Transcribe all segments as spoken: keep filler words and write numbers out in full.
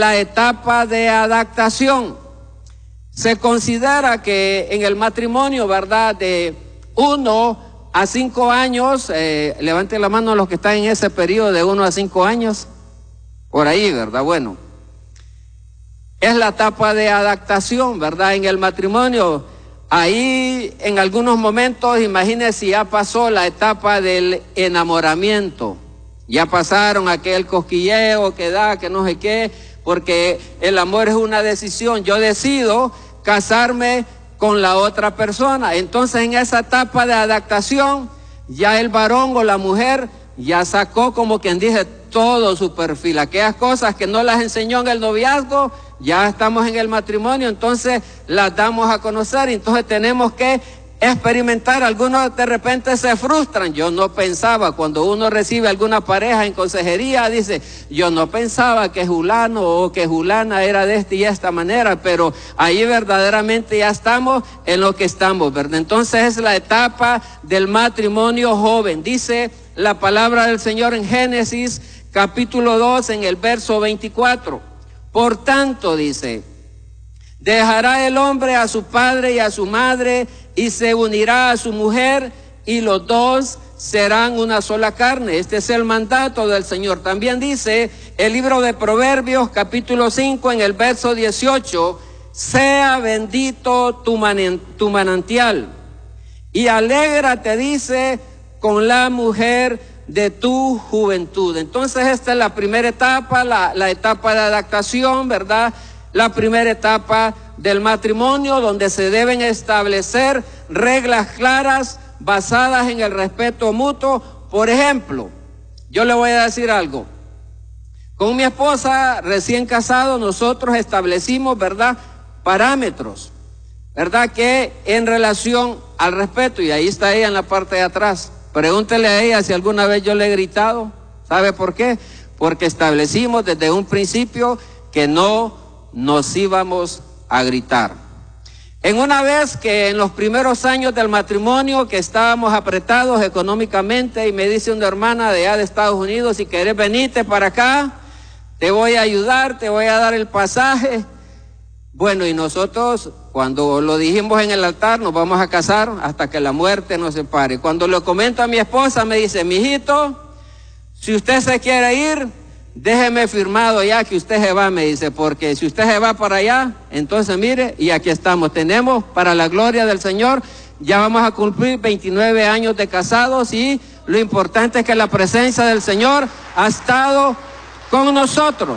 la etapa de adaptación. Se considera que en el matrimonio, ¿verdad?, de uno a cinco años, eh, levanten la mano los que están en ese periodo de uno a cinco años, por ahí, ¿verdad? Bueno, es la etapa de adaptación, ¿verdad?, en el matrimonio. Ahí en algunos momentos, imagínense, ya pasó la etapa del enamoramiento, ya pasaron aquel cosquilleo que da, que no sé qué, porque el amor es una decisión. Yo decido casarme con la otra persona. Entonces en esa etapa de adaptación, ya el varón o la mujer ya sacó, como quien dice, todo su perfil. Aquellas cosas que no las enseñó en el noviazgo, ya estamos en el matrimonio, entonces las damos a conocer. Entonces tenemos que experimentar. Algunos de repente se frustran. Yo no pensaba, cuando uno recibe alguna pareja en consejería, dice, yo no pensaba que fulano o que fulana era de esta y esta manera, pero ahí verdaderamente ya estamos en lo que estamos, ¿verdad? Entonces es la etapa del matrimonio joven. Dice la palabra del Señor en Génesis capítulo dos, en el verso veinticuatro. Por tanto, dice, dejará el hombre a su padre y a su madre y se unirá a su mujer y los dos serán una sola carne. Este es el mandato del Señor. También dice el libro de Proverbios capítulo cinco, en el verso dieciocho, sea bendito tu, manen, tu manantial y alégrate, dice, con la mujer de tu juventud. Entonces esta es la primera etapa, la, la etapa de adaptación, ¿verdad? La primera etapa del matrimonio, donde se deben establecer reglas claras basadas en el respeto mutuo. Por ejemplo, yo le voy a decir algo. Con mi esposa recién casado, nosotros establecimos, ¿verdad?, parámetros, ¿verdad?, que en relación al respeto, y ahí está ella en la parte de atrás. Pregúntele a ella si alguna vez yo le he gritado. ¿Sabe por qué? Porque establecimos desde un principio que no nos íbamos a gritar. En una vez que en los primeros años del matrimonio, que estábamos apretados económicamente, y me dice una hermana de allá de Estados Unidos, si querés venirte para acá, te voy a ayudar, te voy a dar el pasaje. Bueno, y nosotros, cuando lo dijimos en el altar, nos vamos a casar hasta que la muerte nos separe. Cuando lo comento a mi esposa, me dice, mijito, si usted se quiere ir, déjeme firmado ya que usted se va, me dice, porque si usted se va para allá, entonces mire, y aquí estamos, tenemos, para la gloria del Señor, ya vamos a cumplir veintinueve años de casados, y lo importante es que la presencia del Señor ha estado con nosotros,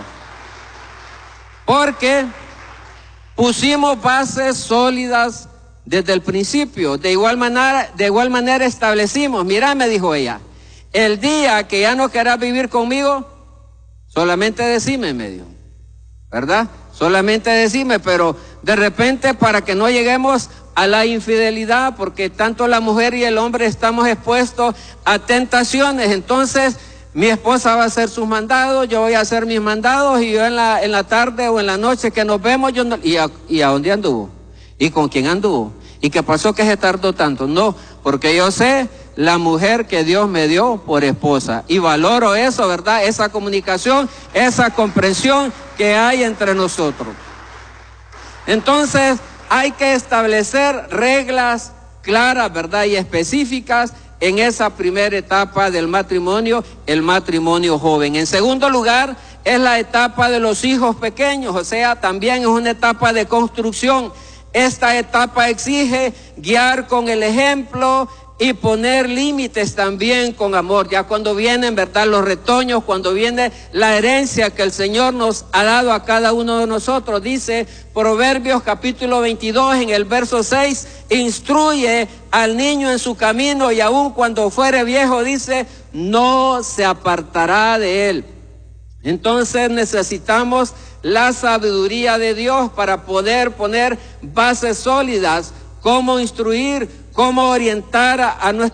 porque pusimos bases sólidas desde el principio. De igual manera, de igual manera establecimos, mira, me dijo ella, el día que ya no querás vivir conmigo, solamente decime, me dijo, ¿verdad? Solamente decime, pero de repente, para que no lleguemos a la infidelidad, porque tanto la mujer y el hombre estamos expuestos a tentaciones. Entonces mi esposa va a hacer sus mandados, yo voy a hacer mis mandados, y yo en la, en la tarde o en la noche que nos vemos, yo no, ¿y a, y a dónde anduvo? ¿Y con quién anduvo? ¿Y qué pasó que se tardó tanto? No, porque yo sé la mujer que Dios me dio por esposa, y valoro eso, ¿verdad? Esa comunicación, esa comprensión que hay entre nosotros. Entonces hay que establecer reglas claras, ¿verdad?, y específicas en esa primera etapa del matrimonio, el matrimonio joven. En segundo lugar, es la etapa de los hijos pequeños, o sea, también es una etapa de construcción. Esta etapa exige guiar con el ejemplo y poner límites también con amor. Ya cuando vienen, ¿verdad?, los retoños, cuando viene la herencia que el Señor nos ha dado a cada uno de nosotros, dice Proverbios capítulo veintidós, en el verso seis, instruye al niño en su camino, y aun cuando fuere viejo, dice, no se apartará de él. Entonces necesitamos la sabiduría de Dios para poder poner bases sólidas, cómo instruir, cómo orientar a, a nuestros